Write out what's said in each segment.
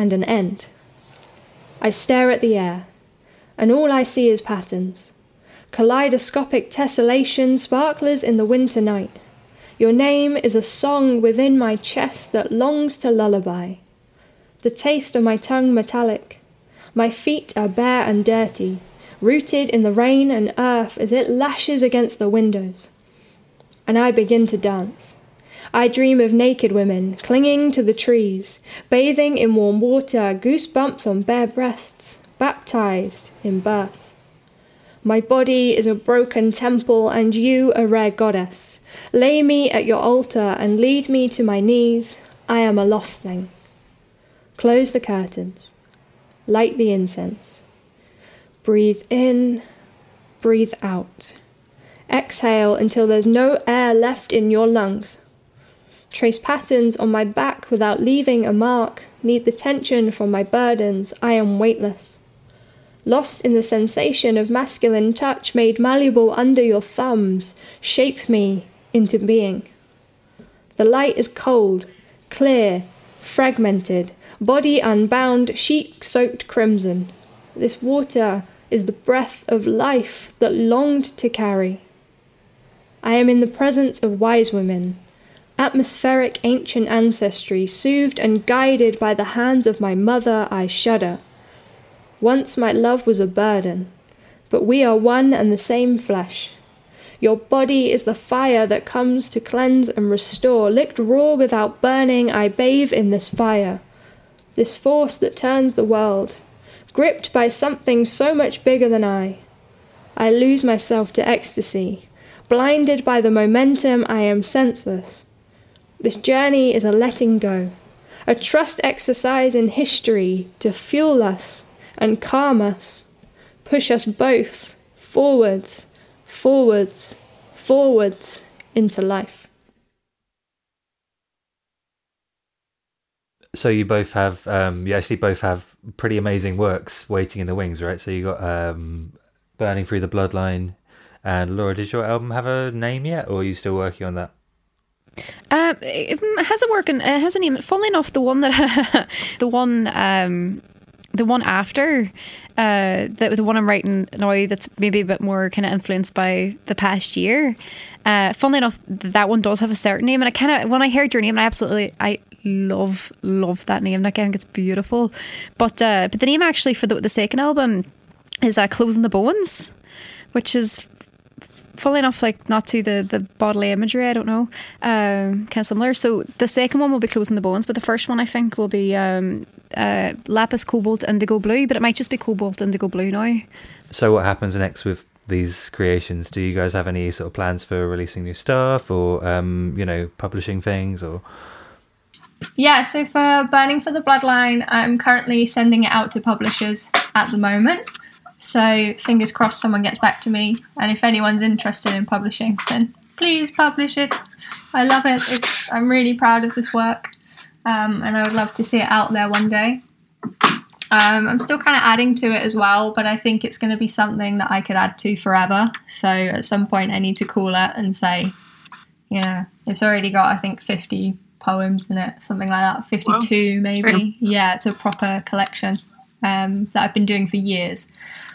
and an end. I stare at the air, and all I see is patterns. Kaleidoscopic tessellation, sparklers in the winter night. Your name is a song within my chest that longs to lullaby. The taste of my tongue metallic. My feet are bare and dirty, rooted in the rain and earth as it lashes against the windows. And I begin to dance. I dream of naked women clinging to the trees, bathing in warm water, goosebumps on bare breasts, baptized in birth. My body is a broken temple and you a rare goddess. Lay me at your altar and lead me to my knees. I am a lost thing. Close the curtains. Light the incense. Breathe in, breathe out. Exhale until there's no air left in your lungs. Trace patterns on my back without leaving a mark. Need the tension from my burdens. I am weightless. Lost in the sensation of masculine touch made malleable under your thumbs. Shape me into being. The light is cold, clear, fragmented, body unbound, sheet soaked crimson. This water is the breath of life that longed to carry. I am in the presence of wise women, atmospheric ancient ancestry, soothed and guided by the hands of my mother. I shudder. Once my love was a burden, but we are one and the same flesh. Your body is the fire that comes to cleanse and restore. Licked raw without burning, I bathe in this fire, this force that turns the world, gripped by something so much bigger than I. I lose myself to ecstasy. Blinded by the momentum, I am senseless. This journey is a letting go, a trust exercise in history to fuel us and calm us, push us both forwards, forwards, forwards into life. So you both have, you actually both have pretty amazing works waiting in the wings, right? So you got Burning Through the Bloodline, and Laura, did your album have a name yet, or are you still working on that? It hasn't worked. It hasn't even. Funnily enough, the one that the one after the one I'm writing now, that's maybe a bit more kind of influenced by the past year. Funnily enough, that one does have a certain name, and I kind of, when I heard your name, I love that name. Like, I think it's beautiful. But the name actually for the second album is Closing the Bones, which is, funnily enough, like, not to the bodily imagery, I don't know, kind of similar. So the second one will be Closing the Bones, but the first one I think will be Lapis, Cobalt, Indigo Blue, but it might just be Cobalt, Indigo Blue now. So what happens next with these creations? Do you guys have any sort of plans for releasing new stuff, or publishing things, or? Yeah, so for Burning for the Bloodline, I'm currently sending it out to publishers at the moment. So fingers crossed someone gets back to me. And if anyone's interested in publishing, then please publish it. I love it. I'm really proud of this work. And I would love to see it out there one day. I'm still kind of adding to it as well, but I think it's going to be something that I could add to forever. So at some point I need to call it and say, it's already got, I think, 50 poems in it, something like that, 52 maybe. Yeah, it's a proper collection that I've been doing for years.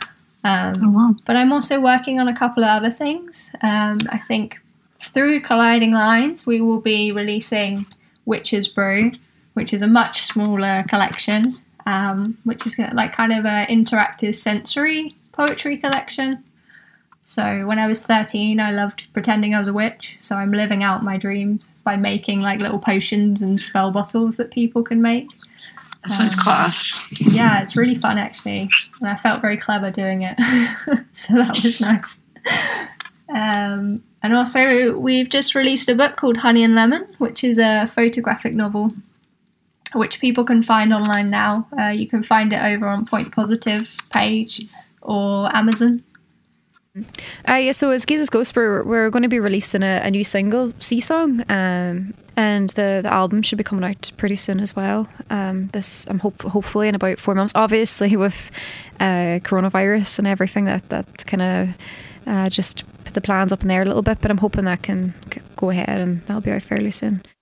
But I'm also working on a couple of other things. I think through Colliding Lines we will be releasing Witch's Brew, which is a much smaller collection, which is like kind of an interactive sensory poetry collection. So when I was 13, I loved pretending I was a witch. So I'm living out my dreams by making like little potions and spell bottles that people can make. That sounds class. Yeah, it's really fun actually. And I felt very clever doing it. So that was nice. And also we've just released a book called Honey and Lemon, which is a photographic novel, which people can find online now. You can find it over on Point Positive page or Amazon. So as Jesus Ghost, we're going to be releasing a new single, Sea Song, and the album should be coming out pretty soon as well. I'm hopefully in about 4 months. Obviously with coronavirus and everything, that kind of just put the plans up in there a little bit, but I'm hoping that can go ahead and that'll be out fairly soon.